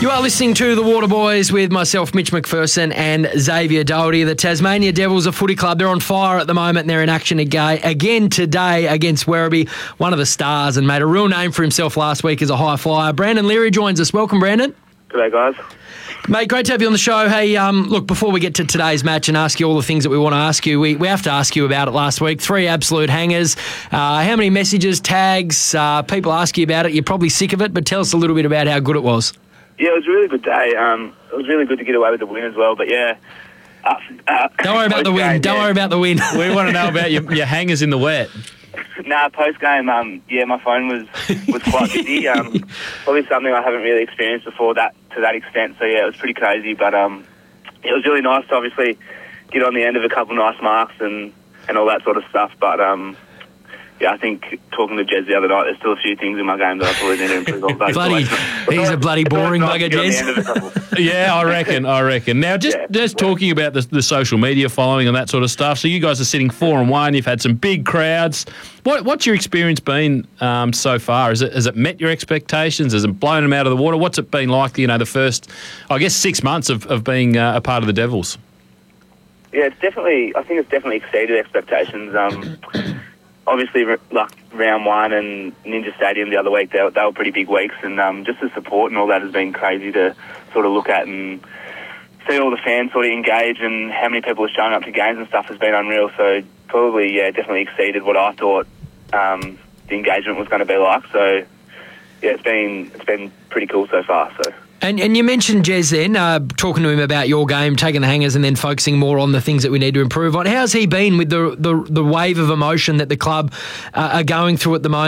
You are listening to The Water Boys with myself, Mitch McPherson, and Xavier Doherty. The Tasmania Devils, a footy club, they're on fire at the moment and they're in action again today against Werribee, one of the stars, and made a real name for himself last week as a high flyer. Brandon Leary joins us. Welcome, Brandon. G'day, guys. Mate, great to have you on the show. Hey, look, before we get to today's match and ask you all the things that we want to ask you, we have to ask you about it last week. 3 absolute hangers. How many messages, tags, people ask you about it? You're probably sick of it, but tell us a little bit about how good it was. Yeah, it was a really good day. It was really good to get away with the win as well, but yeah. Don't worry about the win. Don't worry about the win. We want to know about your hangers in the wet. Post-game, my phone was quite busy. Probably something I haven't really experienced before to that extent. So, yeah, it was pretty crazy. But it was really nice to obviously get on the end of a couple nice marks and all that sort of stuff. But, I think talking to Jez the other night, there's still a few things in my game that I probably need to improve on. He's a bloody boring bugger, Jez. Yeah, I reckon. Now, just talking about the social media following and that sort of stuff. So you guys are sitting 4-1. You've had some big crowds. What's your experience been so far? Has it met your expectations? Has it blown them out of the water? What's it been like? The first, 6 months of being a part of the Devils. Yeah, I think it's definitely exceeded expectations. Obviously, like round 1 and Ninja Stadium the other week, they were pretty big weeks, and just the support and all that has been crazy to sort of look at and see all the fans sort of engage, and how many people are showing up to games and stuff has been unreal. So probably, definitely exceeded what I thought the engagement was going to be like. So yeah, it's been pretty cool so far. So. And you mentioned Jez then, talking to him about your game, taking the hangers and then focusing more on the things that we need to improve on. How's he been with the wave of emotion that the club are going through at the moment?